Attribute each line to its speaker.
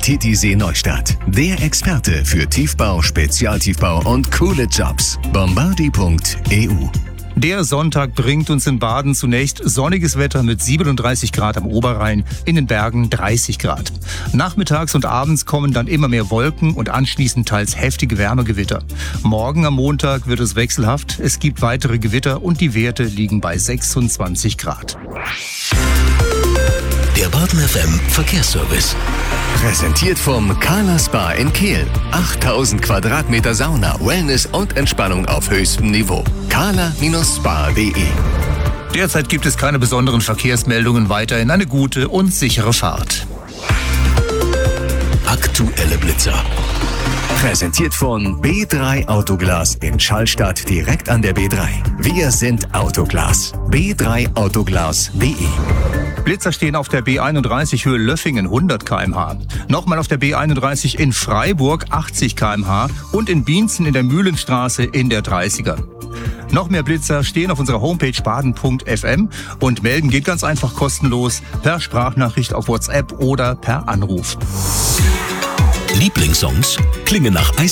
Speaker 1: Titisee Neustadt. Der Experte für Tiefbau, Spezialtiefbau und coole Jobs. Bombardi.eu.
Speaker 2: Der Sonntag bringt uns in Baden zunächst sonniges Wetter mit 37 Grad am Oberrhein, in den Bergen 30 Grad. Nachmittags und abends kommen dann immer mehr Wolken und anschließend teils heftige Wärmegewitter. Morgen am Montag wird es wechselhaft, es gibt weitere Gewitter und die Werte liegen bei 26 Grad.
Speaker 1: Der Baden FM Verkehrsservice. Präsentiert vom Carla Spa in Kehl. 8000 Quadratmeter Sauna, Wellness und Entspannung auf höchstem Niveau. carla-spa.de.
Speaker 2: Derzeit gibt es keine besonderen Verkehrsmeldungen, weiterhin eine gute und sichere Fahrt.
Speaker 1: Aktuelle Blitzer. Präsentiert von B3 Autoglas in Schallstadt direkt an der B3. Wir sind Autoglas. b3autoglas.de.
Speaker 2: Blitzer stehen auf der B31 Höhe Löffingen 100 km/h. Nochmal auf der B31 in Freiburg 80 km/h und in Bienzen in der Mühlenstraße in der 30er. Noch mehr Blitzer stehen auf unserer Homepage baden.fm und melden geht ganz einfach kostenlos per Sprachnachricht auf WhatsApp oder per Anruf.
Speaker 1: Lieblingssongs klingen nach Eis